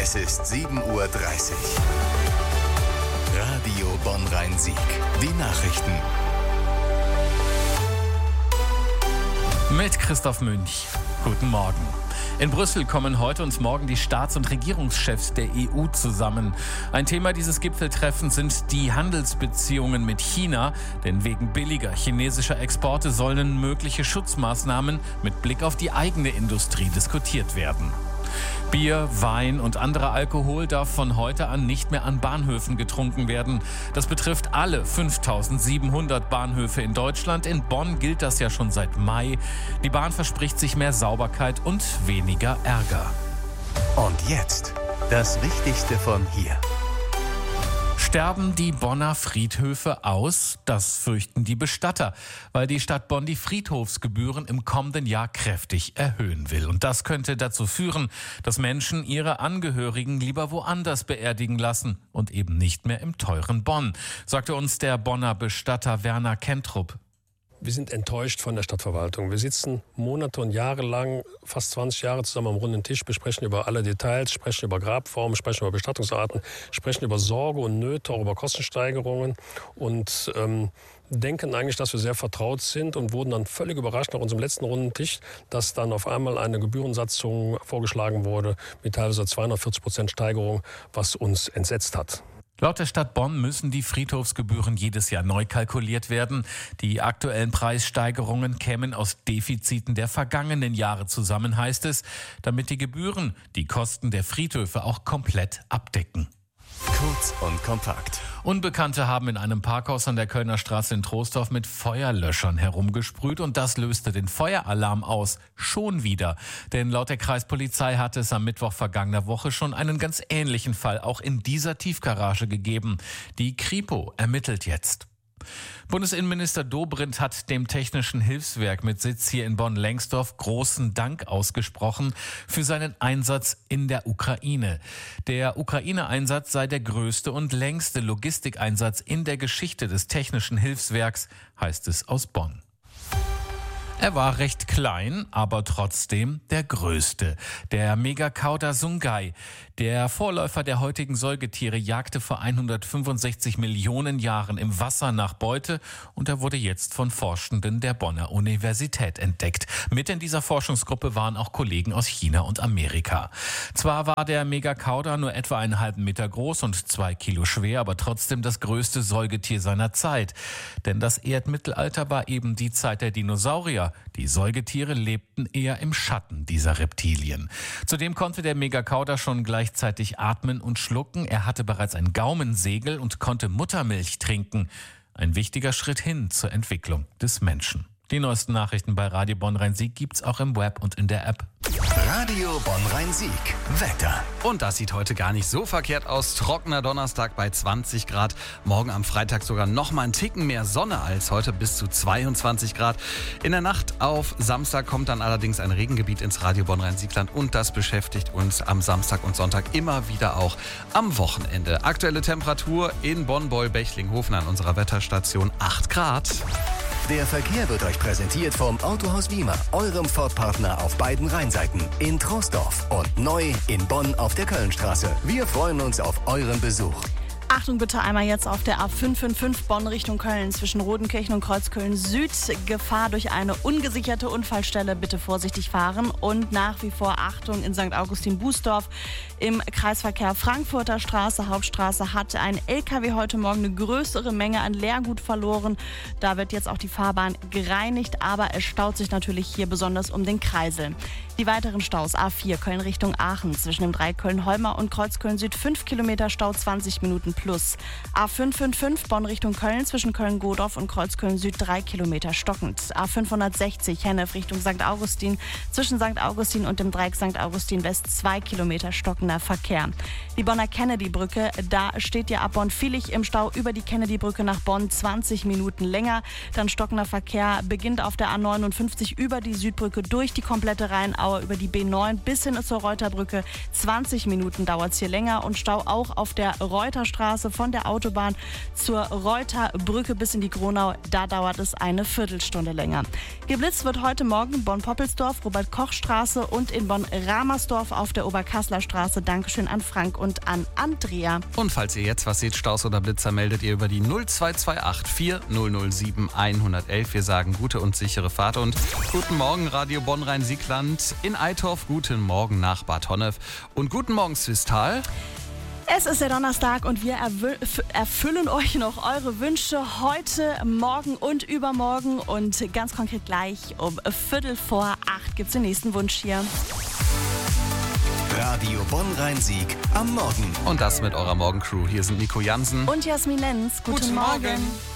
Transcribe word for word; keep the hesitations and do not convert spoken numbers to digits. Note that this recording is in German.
Es ist sieben Uhr dreißig. Radio Bonn-Rhein-Sieg. Die Nachrichten. Mit Christoph Münch. Guten Morgen. In Brüssel kommen heute und morgen die Staats- und Regierungschefs der E U zusammen. Ein Thema dieses Gipfeltreffens sind die Handelsbeziehungen mit China. Denn wegen billiger chinesischer Exporte sollen mögliche Schutzmaßnahmen mit Blick auf die eigene Industrie diskutiert werden. Bier, Wein und anderer Alkohol darf von heute an nicht mehr an Bahnhöfen getrunken werden. Das betrifft alle fünftausendsiebenhundert Bahnhöfe in Deutschland. In Bonn gilt das ja schon seit Mai. Die Bahn verspricht sich mehr Sauberkeit und weniger Ärger. Und jetzt das Wichtigste von hier. Sterben die Bonner Friedhöfe aus? Das fürchten die Bestatter, weil die Stadt Bonn die Friedhofsgebühren im kommenden Jahr kräftig erhöhen will. Und das könnte dazu führen, dass Menschen ihre Angehörigen lieber woanders beerdigen lassen und eben nicht mehr im teuren Bonn, sagte uns der Bonner Bestatter Werner Kentrup. Wir sind enttäuscht von der Stadtverwaltung. Wir sitzen Monate und Jahre lang, fast zwanzig Jahre zusammen am runden Tisch, besprechen über alle Details, sprechen über Grabformen, sprechen über Bestattungsarten, sprechen über Sorge und Nöte, auch über Kostensteigerungen und ähm, denken eigentlich, dass wir sehr vertraut sind und wurden dann völlig überrascht nach unserem letzten runden Tisch, dass dann auf einmal eine Gebührensatzung vorgeschlagen wurde mit teilweise zweihundertvierzig Prozent Steigerung, was uns entsetzt hat. Laut der Stadt Bonn müssen die Friedhofsgebühren jedes Jahr neu kalkuliert werden. Die aktuellen Preissteigerungen kämen aus Defiziten der vergangenen Jahre zusammen, heißt es, damit die Gebühren die Kosten der Friedhöfe auch komplett abdecken. Kurz und kompakt. Unbekannte haben in einem Parkhaus an der Kölner Straße in Troisdorf mit Feuerlöschern herumgesprüht und das löste den Feueralarm aus. Schon wieder. Denn laut der Kreispolizei hatte es am Mittwoch vergangener Woche schon einen ganz ähnlichen Fall auch in dieser Tiefgarage gegeben. Die Kripo ermittelt jetzt. Bundesinnenminister Dobrindt hat dem Technischen Hilfswerk mit Sitz hier in Bonn-Lengsdorf großen Dank ausgesprochen für seinen Einsatz in der Ukraine. Der Ukraine-Einsatz sei der größte und längste Logistikeinsatz in der Geschichte des Technischen Hilfswerks, heißt es aus Bonn. Er war recht klein, aber trotzdem der größte. Der Megakauda Sungai, der Vorläufer der heutigen Säugetiere, jagte vor hundertfünfundsechzig Millionen Jahren im Wasser nach Beute und er wurde jetzt von Forschenden der Bonner Universität entdeckt. Mit in dieser Forschungsgruppe waren auch Kollegen aus China und Amerika. Zwar war der Megakauda nur etwa einen halben Meter groß und zwei Kilo schwer, aber trotzdem das größte Säugetier seiner Zeit. Denn das Erdmittelalter war eben die Zeit der Dinosaurier. Die Säugetiere lebten eher im Schatten dieser Reptilien. Zudem konnte der Megakauda schon gleichzeitig atmen und schlucken. Er hatte bereits ein Gaumensegel und konnte Muttermilch trinken. Ein wichtiger Schritt hin zur Entwicklung des Menschen. Die neuesten Nachrichten bei Radio Bonn-Rhein-Sieg gibt's auch im Web und in der App. Radio Bonn-Rhein-Sieg. Wetter. Und das sieht heute gar nicht so verkehrt aus. Trockener Donnerstag bei zwanzig Grad. Morgen am Freitag sogar noch mal einen Ticken mehr Sonne als heute, bis zu zweiundzwanzig Grad. In der Nacht auf Samstag kommt dann allerdings ein Regengebiet ins Radio Bonn-Rhein-Siegland und das beschäftigt uns am Samstag und Sonntag immer wieder auch am Wochenende. Aktuelle Temperatur in Bonn-Beul-Bechling-Hofen an unserer Wetterstation acht Grad. Der Verkehr wird euch präsentiert vom Autohaus Wiemer, eurem Ford-Partner auf beiden Rheinseiten, in Troisdorf und neu in Bonn auf der Kölnstraße. Wir freuen uns auf euren Besuch. Achtung bitte einmal jetzt auf der A fünf fünf fünf Bonn Richtung Köln zwischen Rodenkirchen und Kreuzköln Süd. Gefahr durch eine ungesicherte Unfallstelle. Bitte vorsichtig fahren. Und nach wie vor Achtung in Sankt Augustin-Bußdorf. Im Kreisverkehr Frankfurter Straße, Hauptstraße, hat ein L K W heute Morgen eine größere Menge an Leergut verloren. Da wird jetzt auch die Fahrbahn gereinigt, aber es staut sich natürlich hier besonders um den Kreisel. Die weiteren Staus: A vier Köln Richtung Aachen zwischen dem Dreiköln-Holmer und Kreuzköln Süd fünf Kilometer Stau, zwanzig Minuten plus. A fünf fünf fünf Bonn Richtung Köln zwischen Köln-Godorf und Kreuzköln Süd drei Kilometer stockend. A fünfhundertsechzig Hennef Richtung Sankt Augustin zwischen Sankt Augustin und dem Dreieck Sankt Augustin West zwei Kilometer stockender Verkehr. Die Bonner Kennedy-Brücke, da steht ja ab Bonn-Vilich im Stau über die Kennedy-Brücke nach Bonn zwanzig Minuten länger. Dann stockender Verkehr beginnt auf der A neunundfünfzig über die Südbrücke durch die komplette Rheinaue über die B neun bis hin zur Reuterbrücke. zwanzig Minuten dauert es hier länger und Stau auch auf der Reuterstraße Kochstraße von der Autobahn zur Reuterbrücke bis in die Gronau. Da dauert es eine Viertelstunde länger. Geblitzt wird heute Morgen Bonn-Poppelsdorf, Robert-Koch-Straße und in Bonn-Ramersdorf auf der Oberkassler Straße. Dankeschön an Frank und an Andrea. Und falls ihr jetzt was seht, Staus oder Blitzer, meldet ihr über die null zwei zwei acht vier null null sieben eins eins eins. Wir sagen gute und sichere Fahrt und guten Morgen Radio Bonn-Rhein-Siegland in Eitorf, guten Morgen nach Bad Honnef und guten Morgen Swisttal. Es ist der Donnerstag und wir erfüllen euch noch eure Wünsche heute, morgen und übermorgen. Und ganz konkret gleich um Viertel vor acht gibt es den nächsten Wunsch hier. Radio Bonn-Rhein-Sieg am Morgen. Und das mit eurer Morgencrew. Hier sind Nico Jansen und Jasmin Lenz. Guten, Guten Morgen. Morgen.